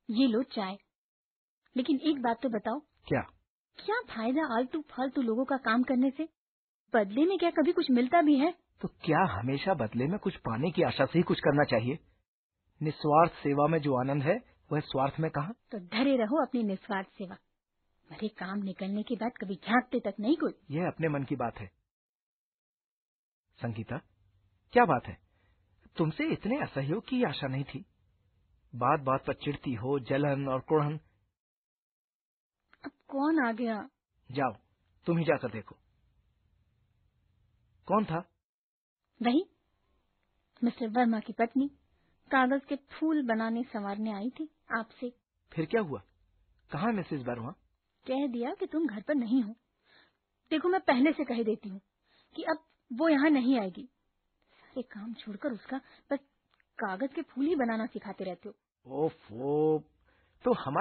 ये लो चाय। लेकिन एक बात तो बताओ, क्या? क्या फायदा आलतू फालतू लोगों का काम करने से? बदले में क्या कभी कुछ मिलता भी है? तो क्या हमेशा बदले में कुछ पाने की आशा से ही कुछ करना चाहिए? निस्वार्थ सेवा में जो आनंद है वह स्वार्थ में कहाँ? तो धरे रहो अपनी निस्वार्थ सेवा। मेरे काम निकलने के बाद कभी झांकते तक नहीं कोई। यह अपने मन की बात है। संगीता, क्या बात है? तुमसे इतने असहयोग की आशा नहीं थी। बात बात पर चिढ़ती हो, जलन और कुढ़न। अब कौन आ गया? जाओ, तुम ही जाकर देखो। कौन था? वही मिस्टर वर्मा की पत्नी, कागज के फूल बनाने संवारने आई थी आपसे। फिर क्या हुआ? कहाँ मिसेस वर्मा? कह दिया कि तुम घर पर नहीं हो। देखो, मैं पहले से कह देती हूँ कि अब वो यहाँ नहीं आएगी। सारे काम छोड़कर उसका बस कागज के फूल ही बनाना सिखाते रहते हो। ओफो, तो हमारा